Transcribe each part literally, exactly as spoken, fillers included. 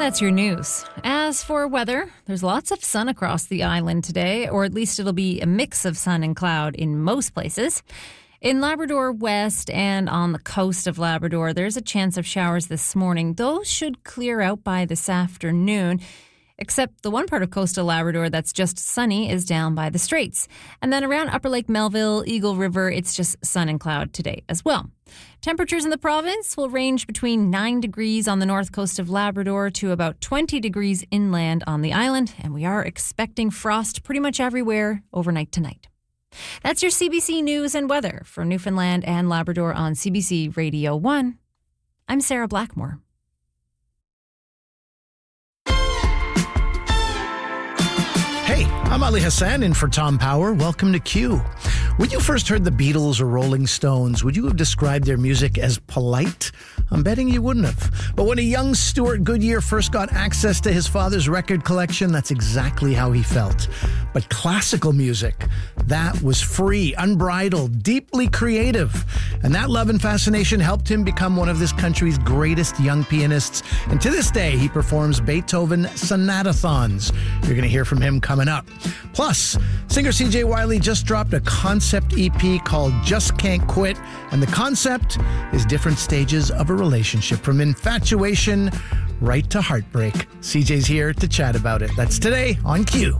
that's your news. As for weather, there's lots of sun across the island today, or at least it'll be a mix of sun and cloud in most places. In Labrador West and on the coast of Labrador, there's a chance of showers this morning. Those should clear out by this afternoon, except the one part of coastal Labrador that's just sunny is down by the Straits. And then around Upper Lake Melville, Eagle River, it's just sun and cloud today as well. Temperatures in the province will range between nine degrees on the north coast of Labrador to about twenty degrees inland on the island, and we are expecting frost pretty much everywhere overnight tonight. That's your C B C News and Weather for Newfoundland and Labrador on C B C Radio one. I'm Sarah Blackmore. Hey, I'm Ali Hassan in for Tom Power. Welcome to Q. When you first heard the Beatles or Rolling Stones, would you have described their music as polite? I'm betting you wouldn't have. But when a young Stuart Goodyear first got access to his father's record collection, that's exactly how he felt. But classical music, that was free, unbridled, deeply creative. And that love and fascination helped him become one of this country's greatest young pianists. And to this day, he performs Beethoven sonatathons. You're going to hear from him coming up. Plus, singer C J Wiley just dropped a concept E P called Just Can't Quit. And the concept is different stages of a relationship, from infatuation right to heartbreak. C J's here to chat about it. That's today on Q.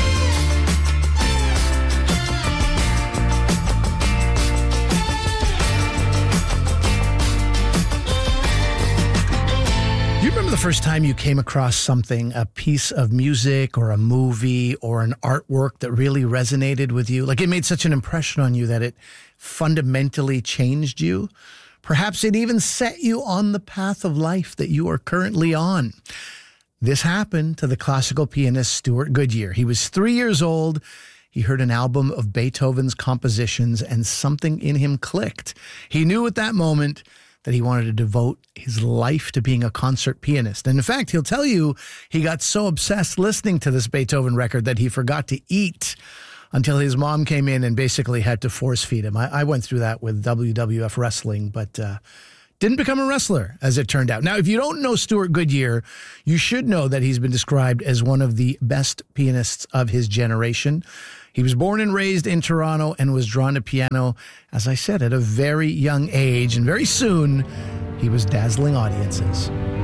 You remember the first time you came across something, a piece of music or a movie or an artwork that really resonated with you? Like it made such an impression on you that it fundamentally changed you? Perhaps it even set you on the path of life that you are currently on. This happened to the classical pianist Stuart Goodyear. He was three years old. He heard an album of Beethoven's compositions and something in him clicked. He knew at that moment that he wanted to devote his life to being a concert pianist. And in fact, he'll tell you he got so obsessed listening to this Beethoven record that he forgot to eat until his mom came in and basically had to force feed him. I, I went through that with W W F wrestling, but uh, didn't become a wrestler, as it turned out. Now, if you don't know Stuart Goodyear, you should know that he's been described as one of the best pianists of his generation. He was born and raised in Toronto and was drawn to piano, as I said, at a very young age. And very soon, he was dazzling audiences.